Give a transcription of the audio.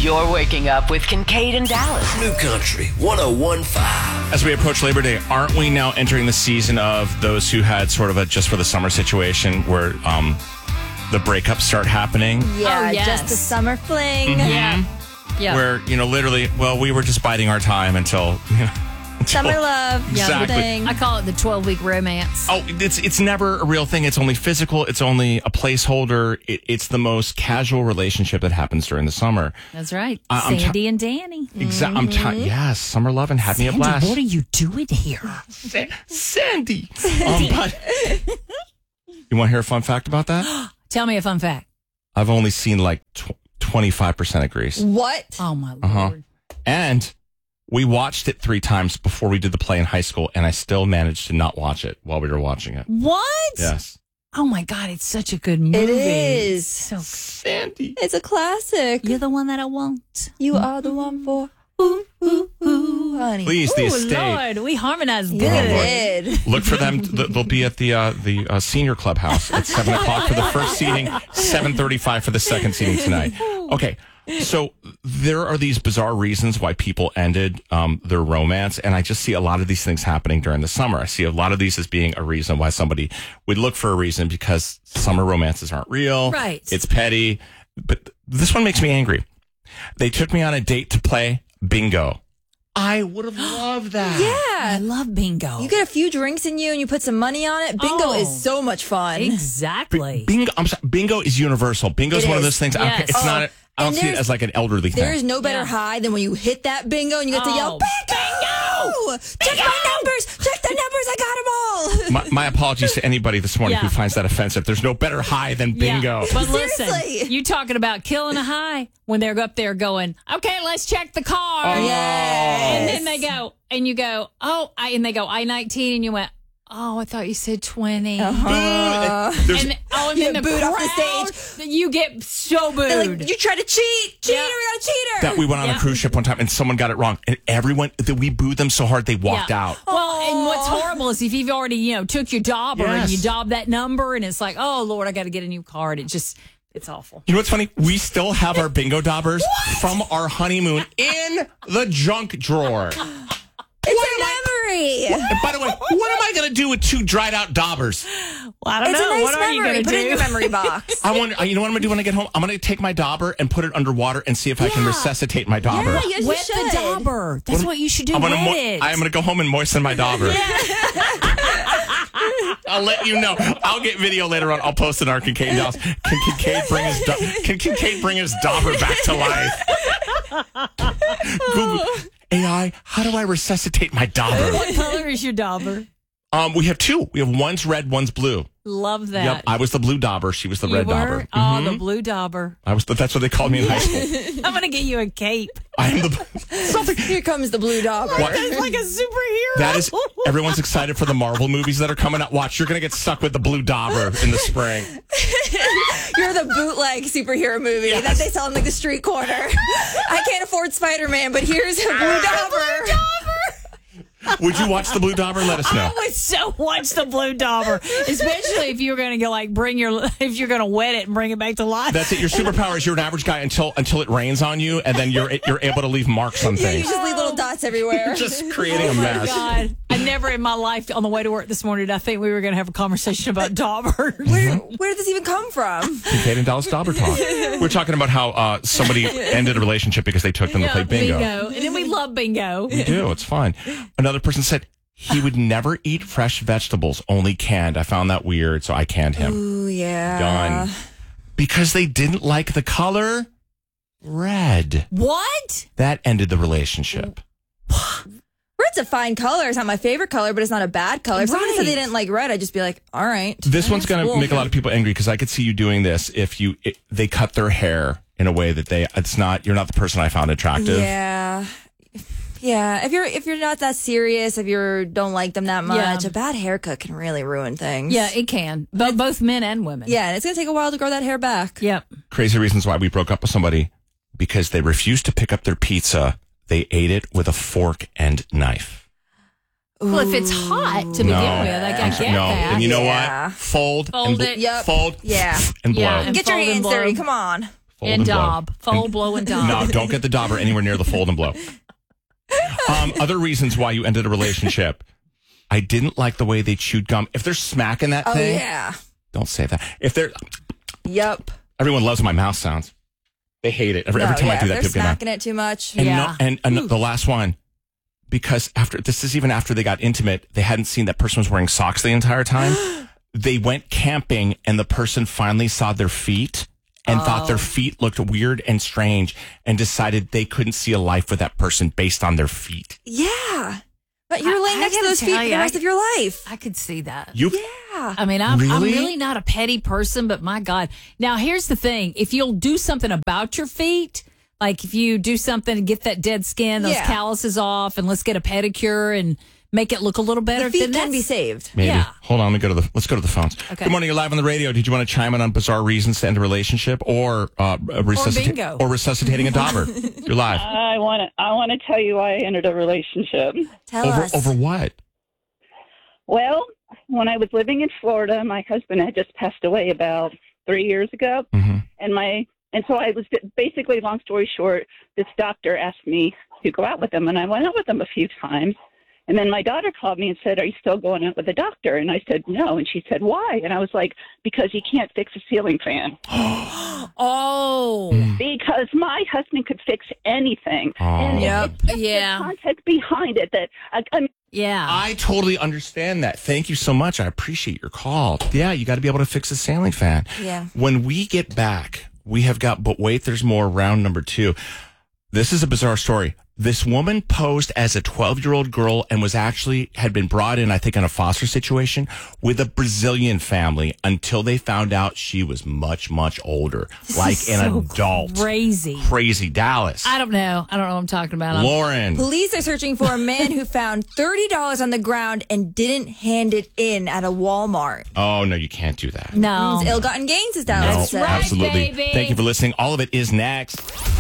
You're waking up with Kincaid and Dallas. New Country 101.5. As we approach Labor Day, aren't we now entering the season of those who had sort of a just for the summer situation where the breakups start happening? Yeah, Oh, yes. just a summer fling. Yeah. Where, literally, we were just biding our time until Summer love. Exactly. Thing. I call it the 12-week romance. Oh, it's never a real thing. It's only physical. It's only a placeholder. It's the most casual relationship that happens during the summer. That's right. I'm Sandy and Danny. Exactly. Yes, summer loving had me a blast. What are you doing here? Sandy. But you want to hear a fun fact about that? Tell me a fun fact. I've only seen like 25% of Grease. What? Oh, my Lord. And we watched it 3 times before we did the play in high school, and I still managed to not watch it while we were watching it. What? Yes. Oh, my God. It's such a good movie. It is. So Sandy. It's a classic. you're the one that I want. You are the one for ooh, honey. Please, the Oh, estate. Lord. We harmonized You good. did. Look for them. They'll be at the senior clubhouse at 7 o'clock for the first seating, 7:35 for the second seating tonight. Okay. So there are these bizarre reasons why people ended their romance, and I just see a lot of these things happening during the summer. I see a lot of these as being a reason why somebody would look for a reason because summer romances aren't real. Right. It's petty. But this one makes me angry. They took me on a date to play bingo. I would have loved that. I Yeah. love bingo. You get a few drinks in you and you put some money on it. Bingo Oh. is so much fun. Exactly. Bingo. I'm sorry, bingo is universal. Bingo is It one of is. those things. I don't care. Yes. It's not. I don't And see it there's- as like an elderly thing. There's no better Yeah. high than when you hit that bingo and you get to yell, Oh, bingo! Check my numbers! Check the numbers! I got them all! My apologies to anybody this morning Yeah. who finds that offensive. There's no better high than bingo. Yeah. But listen, Seriously. you talking about killing a high when they're up there going, okay, let's check the car. Yes. And then they go, and you go, and they go, I-19, and you went, oh, I thought you said 20. There's- And then the booed off crowd, the you get so booed. They're like, you tried to cheat! Cheater, Yeah. we got a cheater! that we went on a Yeah. cruise ship one time and someone got it wrong, and we booed them so hard they walked Yeah. out. Well, and what's horrible is if you've already, took your dauber and you Yes. daub that number, and it's like, oh, Lord, I got to get a new card. It's awful. You know what's funny? We still have our bingo daubers from our honeymoon in the junk drawer. It's a memory! And by the way, what am I going to do with 2 dried out daubers? Well, I don't It's a know. nice What are you memory. going to Put it in do? your memory box. I wonder. You know what I'm going to do when I get home? I'm going to take my dauber and put it underwater and see if I can Yeah. resuscitate my dauber. Yeah, yes, you Wet should. the dauber. That's what you should do. I'm Wet gonna it. I'm gonna go home and moisten my dauber. I'll let you know. I'll get video later on. I'll post it on our Kincaid and Dallas. Can Kincaid bring his dauber back to life? Google AI. How do I resuscitate my dauber? What color is your dauber? We have 2. We have one's red, one's blue. Love that. Yep. I was the blue dauber. She was the You red were? dauber. Oh, the blue dauber. I was. That's what they called me in high school. I'm going to get you a cape. I am the something. Here comes the blue dog. What? That's like a superhero. That is, everyone's excited for the Marvel movies that are coming out. Watch, you're going to get stuck with the blue dauber in the spring. You're the bootleg superhero movie that they sell in like the street corner. I can't afford Spider-Man, but here's a blue dauber. Would you watch the blue dauber? Let us know. I would so watch the blue dauber, especially if you're going to go if you're going to wet it and bring it back to life. That's it. Your superpower is you're an average guy until it rains on you, and then you're able to leave marks on Yeah, you things. just leave little dots everywhere. Just creating a Oh my mess. God. I never in my life on the way to work this morning, I think we were going to have a conversation about daubers. Where did this even come from? Kincaid and Dallas dauber talk. We're talking about how somebody ended a relationship because they took them to play bingo. And then we love bingo. We do. It's fun. Another person said he would never eat fresh vegetables, only canned. I found that weird, so I canned him. Ooh, yeah. Done. Because they didn't like the color red. What? That ended the relationship. Red's a fine color. It's not my favorite color, but it's not a bad color. If somebody said they Right. didn't like red, I'd just be like, all right. This one's going to cool. make a lot of people angry because I could see you doing this if they cut their hair in a way that you're not the person I found attractive. Yeah. Yeah, if you're not that serious, if you don't like them that much, Yeah. a bad haircut can really ruin things. Yeah, it can. Both men and women. Yeah, and it's going to take a while to grow that hair back. Yep. Crazy reasons why we broke up with somebody because they refused to pick up their pizza. They ate it with a fork and knife. Well, if it's hot to begin with, I get No. that. And you know Yeah. what? Fold Fold and it. Yep. fold Yeah. and blow. Yeah, and Get your fold and hands blow. dirty. Come on. Fold And blow. daub. Fold, blow, and daub. No, don't get the dauber anywhere near the fold and blow. Other reasons why you ended a relationship. I didn't like the way they chewed gum. If they're smacking that Oh, thing, yeah. don't say that. If they're, Yep. everyone loves my mouth sounds. They hate it. Every time I do that, they're people get mad. smacking it too much. And, Yeah. and the last one, because this is even after they got intimate, they hadn't seen that person was wearing socks the entire time. They went camping and the person finally saw their feet and thought their feet looked weird and strange and decided they couldn't see a life with that person based on their feet. Yeah. But you're laying I next to gotta those feet tell for the you, rest of your life. I could see that. You, Yeah. I mean, I'm Really? really not a petty person, but my God. Now, here's the thing. If you'll do something about your feet, like if you do something to get that dead skin, those Yeah. calluses off, and let's get a pedicure and make it look a little better, The feet then can be that's- saved. maybe. Yeah. Hold on, let's go to the phones. Okay. Good morning, you're live on the radio. Did you want to chime in on bizarre reasons to end a relationship or bingo. or resuscitating a dauber? You're live. I want to tell you why I ended a relationship. Tell us. Over what? Well, when I was living in Florida, my husband had just passed away about 3 years ago, Mhm. and so I was basically, long story short, this doctor asked me to go out with him, and I went out with him a few times. And then my daughter called me and said, "Are you still going out with the doctor?" And I said, "No." And she said, "Why?" And I was like, "Because he can't fix a ceiling fan." Oh, Because my husband could fix anything. Oh. And Yep. it's just Yeah. the context behind it that I mean, yeah. I totally understand that. Thank you so much. I appreciate your call. Yeah, you got to be able to fix a ceiling fan. Yeah. When we get back, we have got, but wait, there's more, round number 2. This is a bizarre story. This woman posed as a 12-year-old girl and had been brought in, I think, in a foster situation with a Brazilian family until they found out she was much, much older, like an So adult. Crazy. Crazy Dallas. I don't know what I'm talking about. Lauren. Police are searching for a man who found $30 on the ground and didn't hand it in at a Walmart. Oh, no, you can't do that. No. It's ill-gotten gains, as No, Dallas said. right, absolutely. baby. Thank you for listening. All of it is next.